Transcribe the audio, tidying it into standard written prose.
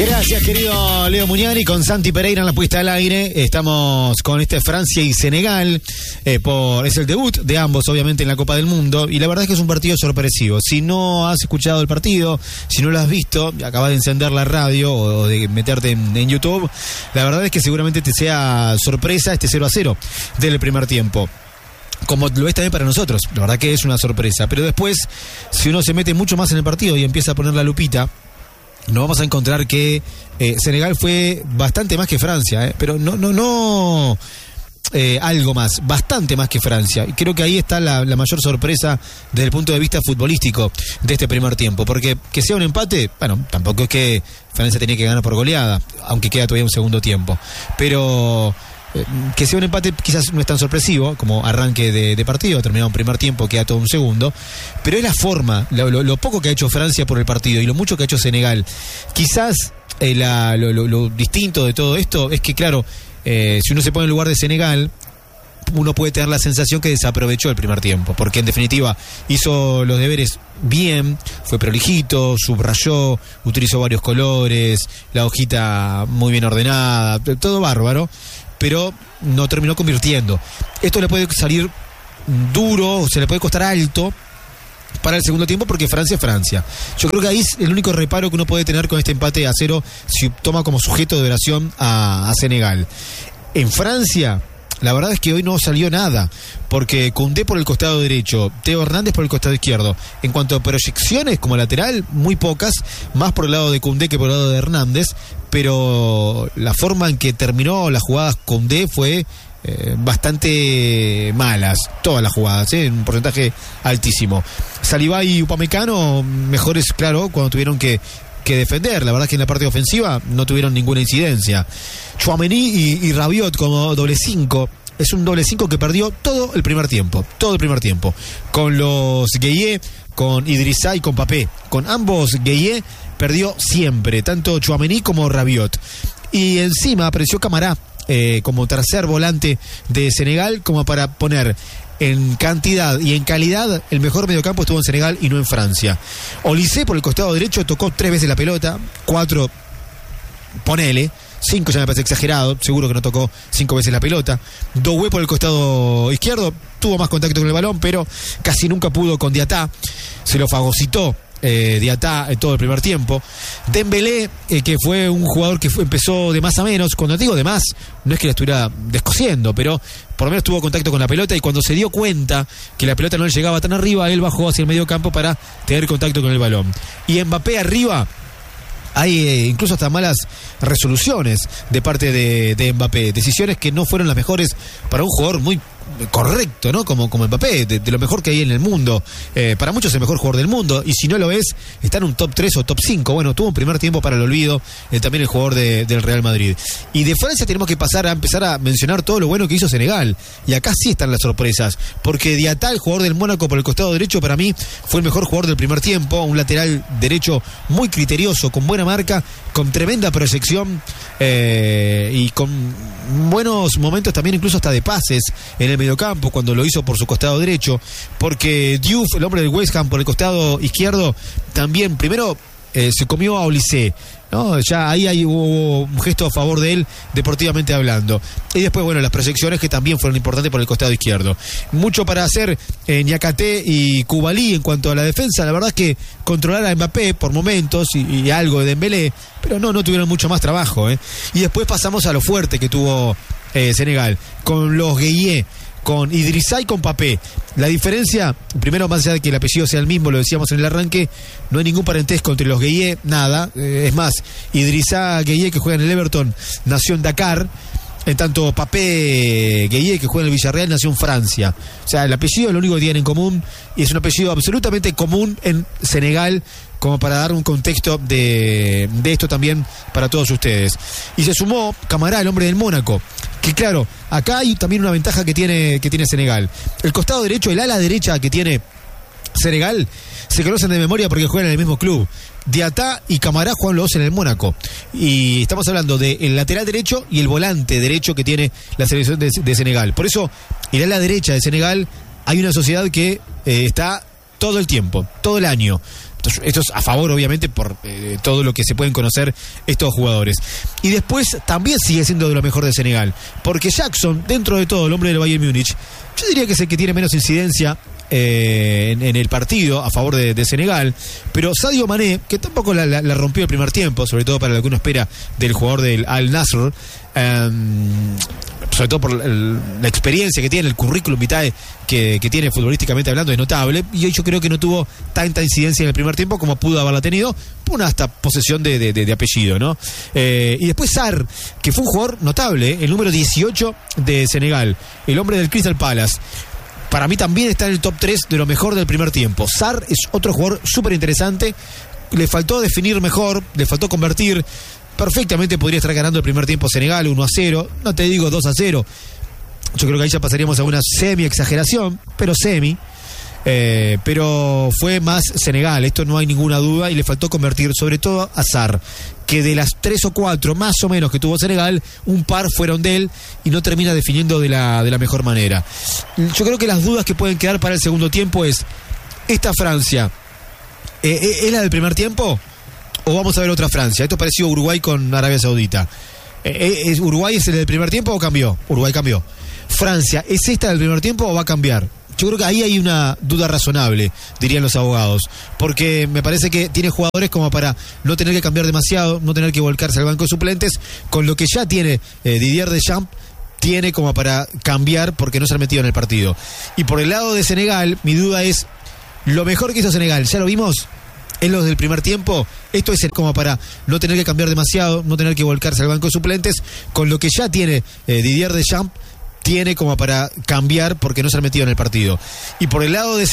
Gracias, querido Leo Muñani, con Santi Pereira en la puesta al aire. Estamos con Francia y Senegal. Es el debut de ambos, obviamente, en la Copa del Mundo. Y la verdad es que es un partido sorpresivo. Si no has escuchado el partido, si no lo has visto, acabas de encender la radio o de meterte en YouTube, la verdad es que seguramente te sea sorpresa 0-0 del primer tiempo. Como lo es también para nosotros. La verdad que es una sorpresa. Pero después, si uno se mete mucho más en el partido y empieza a poner la lupita, nos vamos a encontrar que Senegal fue bastante más que Francia, pero no algo más, bastante más que Francia. Y creo que ahí está la mayor sorpresa desde el punto de vista futbolístico de este primer tiempo, porque que sea un empate, bueno, tampoco es que Francia tenía que ganar por goleada, aunque queda todavía un segundo tiempo, pero que sea un empate quizás no es tan sorpresivo como arranque de partido. Ha terminado un primer tiempo, queda todo un segundo, pero es la forma, lo poco que ha hecho Francia por el partido y lo mucho que ha hecho Senegal. Quizás lo distinto de todo esto es que, claro, si uno se pone en el lugar de Senegal, uno puede tener la sensación que desaprovechó el primer tiempo, porque en definitiva hizo los deberes bien, fue prolijito, subrayó, utilizó varios colores, la hojita muy bien ordenada, todo bárbaro, pero no terminó convirtiendo. Esto le puede salir duro, se le puede costar alto para el segundo tiempo, porque Francia es Francia. Yo creo que ahí es el único reparo que uno puede tener con este empate a 0 si toma como sujeto de oración a Senegal. En Francia, la verdad es que hoy no salió nada, porque Koundé por el costado derecho, Theo Hernández por el costado izquierdo. En cuanto a proyecciones como lateral, muy pocas, más por el lado de Koundé que por el lado de Hernández, pero la forma en que terminó las jugadas Koundé fue bastante malas, todas las jugadas, en un porcentaje altísimo. Saliba y Upamecano mejores, claro, cuando tuvieron que defender. La verdad es que en la parte ofensiva no tuvieron ninguna incidencia. Tchouaméni y Rabiot como doble 5. Es un doble 5 que perdió todo el primer tiempo, con los Gueye, con Idrissa y con Papé. Con ambos Gueye perdió siempre, tanto Tchouaméni como Rabiot. Y encima apareció Camara como tercer volante de Senegal, como para poner en cantidad y en calidad el mejor mediocampo estuvo en Senegal y no en Francia. Olise por el costado derecho tocó 3 veces la pelota, 4, ponele, 5 ya me parece exagerado, seguro que no tocó 5 veces la pelota. Doué por el costado izquierdo tuvo más contacto con el balón, pero casi nunca pudo con Diatá, se lo fagocitó Diatá todo el primer tiempo. Dembélé, que fue un jugador que empezó de más a menos. Cuando digo de más, no es que la estuviera descosiendo, pero por lo menos tuvo contacto con la pelota, y cuando se dio cuenta que la pelota no le llegaba tan arriba, él bajó hacia el medio campo para tener contacto con el balón. Y Mbappé arriba, hay incluso hasta malas resoluciones de parte de Mbappé, decisiones que no fueron las mejores para un jugador muy correcto, ¿no? Como Mbappé, de lo mejor que hay en el mundo. Para muchos es el mejor jugador del mundo, y si no lo es, está en un top 3 o top 5. Bueno, tuvo un primer tiempo para el olvido, también el jugador del Real Madrid. Y de Francia tenemos que empezar a mencionar todo lo bueno que hizo Senegal, y acá sí están las sorpresas, porque Diatá, el jugador del Mónaco por el costado derecho, para mí fue el mejor jugador del primer tiempo, un lateral derecho muy criterioso, con buena marca, con tremenda proyección, y con buenos momentos también, incluso hasta de pases en el mediocampo cuando lo hizo por su costado derecho, porque Diouf, el hombre del West Ham, por el costado izquierdo, también primero se comió a Olise, ¿no? Ya ahí hubo un gesto a favor de él, deportivamente hablando. Y después, bueno, las proyecciones que también fueron importantes por el costado izquierdo. Mucho para hacer Niakhaté y Koulibaly en cuanto a la defensa. La verdad es que controlar a Mbappé por momentos y algo de Dembélé, pero no tuvieron mucho más trabajo, Y después pasamos a lo fuerte que tuvo Senegal, con los Gueye, con Idrissa y con Papé. La diferencia, primero, más allá de que el apellido sea el mismo, lo decíamos en el arranque, no hay ningún parentesco entre los Gueye, nada. Es más, Idrissa Gueye, que juega en el Everton, nació en Dakar, en tanto Papé Gueye, que juega en el Villarreal, nació en Francia. O sea, el apellido es lo único que tienen en común, y es un apellido absolutamente común en Senegal, como para dar un contexto de esto también para todos ustedes. Y se sumó Camara, el hombre del Mónaco, que claro, acá hay también una ventaja que tiene Senegal. El costado derecho, el ala derecha que tiene Senegal, se conocen de memoria porque juegan en el mismo club. Diatá y Camara juegan los dos en el Mónaco. Y estamos hablando del lateral derecho y el volante derecho que tiene la selección de Senegal. Por eso, el ala derecha de Senegal, hay una sociedad que está todo el tiempo, todo el año. Esto es a favor, obviamente, por todo lo que se pueden conocer estos jugadores. Y después también sigue siendo de lo mejor de Senegal, porque Jackson, dentro de todo, el hombre del Bayern Múnich, yo diría que es el que tiene menos incidencia en el partido a favor de Senegal, pero Sadio Mané, que tampoco la rompió el primer tiempo, sobre todo para lo que uno espera del jugador del Al Nassr, sobre todo por la experiencia que tiene, el currículum vitae que tiene futbolísticamente hablando, es notable, y hoy yo creo que no tuvo tanta incidencia en el primer tiempo como pudo haberla tenido, por una hasta posesión de apellido, ¿no? Y después Sarr, que fue un jugador notable, el número 18 de Senegal, el hombre del Crystal Palace. Para mí también está en el top 3 de lo mejor del primer tiempo. Sarr es otro jugador súper interesante. Le faltó definir mejor, le faltó convertir. Perfectamente podría estar ganando el primer tiempo Senegal 1-0. No te digo 2-0. Yo creo que ahí ya pasaríamos a una semi-exageración, pero semi. Pero fue más Senegal, esto no hay ninguna duda, y le faltó convertir, sobre todo a Sarr, que de las 3 o 4 más o menos que tuvo Senegal, un par fueron de él y no termina definiendo de la mejor manera. Yo creo que las dudas que pueden quedar para el segundo tiempo es: ¿esta Francia es la del primer tiempo o vamos a ver otra Francia? Esto pareció Uruguay con Arabia Saudita. ¿Uruguay es el del primer tiempo o cambió? Uruguay cambió. ¿Francia es esta del primer tiempo o va a cambiar? Yo creo que ahí hay una duda razonable, dirían los abogados, porque me parece que tiene jugadores como para no tener que cambiar demasiado, no tener que volcarse al banco de suplentes, con lo que ya tiene Didier Deschamps, tiene como para cambiar porque no se ha metido en el partido. Y por el lado de Senegal, mi duda es, lo mejor que hizo Senegal, ¿ya lo vimos? ¿Es lo del primer tiempo? Esto es como para no tener que cambiar demasiado, no tener que volcarse al banco de suplentes, con lo que ya tiene Didier Deschamps, tiene como para cambiar porque no se ha metido en el partido. Y por el lado de